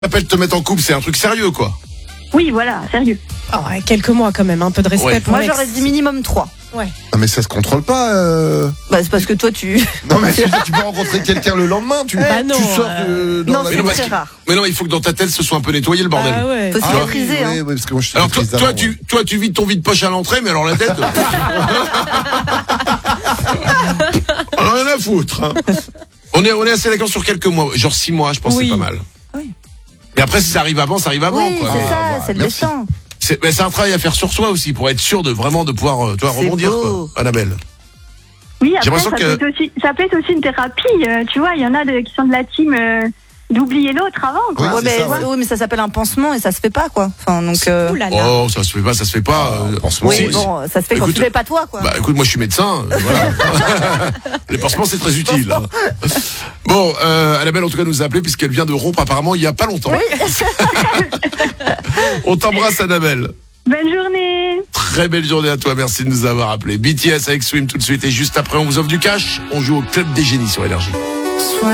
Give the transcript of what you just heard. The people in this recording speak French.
T'appelles te mettre en couple, c'est un truc sérieux, quoi. Oui, voilà, sérieux. Oh, quelques mois quand même, un peu de respect pour Moi, l'ex. j'aurais dit minimum 3. Ouais. Ah, mais ça se contrôle pas. Bah, c'est parce que toi, tu. Non, mais tu peux rencontrer quelqu'un le lendemain. Tu non, sors Non, dans c'est la... très rare. Mais non, il faut que dans ta tête, ce soit un peu nettoyé, le bordel. Ah ouais. Faut Ah, cicatriser, oui, hein. oui, parce que moi, je suis Alors toi, maîtrise d'avant, ouais. tu vides ton vide poche à l'entrée, mais alors la tête. On en a rien à foutre. Hein. On est assez d'accord sur quelques mois, genre 6 mois, je pense que Oui. c'est pas mal. Oui. Mais après, si ça arrive avant, ça arrive avant. Oui, Quoi. c'est ça, voilà, c'est le merci. destin. C'est un travail à faire sur soi aussi pour être sûr de vraiment de pouvoir, tu vois, C'est rebondir, beau. quoi. Annabelle. Oui, J'ai après, l'impression que- ça peut être aussi une thérapie. Tu vois, il y en a qui sont de la team d'oublier l'autre avant. Quoi. Oui, Ouais, c'est mais, ça, ouais. oui, mais ça s'appelle un pansement et ça se fait pas, quoi. Enfin, donc. Ouh là là. Oh, ça se fait pas. pansement, Oui, si- bon, ça se fait quand Écoute, tu fais pas toi, quoi. Bah écoute, moi je suis médecin, voilà. Les pansements c'est très utile. Hein. Bon, Annabelle en tout cas nous a appelé puisqu'elle vient de rompre apparemment il y a pas longtemps. On t'embrasse Annabelle. Bonne journée. Très belle journée à toi, merci de nous avoir appelé. BTS avec Swim tout de suite et juste après on vous offre du cash, on joue au Club des Génies sur Énergie.